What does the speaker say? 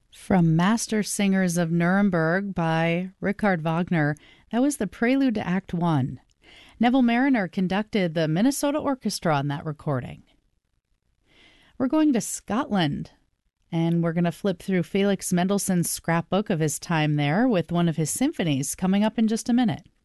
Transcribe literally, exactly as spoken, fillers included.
From Master Singers of Nuremberg by Richard Wagner, that was the prelude to Act One. Neville Marriner conducted the Minnesota Orchestra on that recording. We're going to Scotland, and we're going to flip through Felix Mendelssohn's scrapbook of his time there with one of his symphonies coming up in just a minute.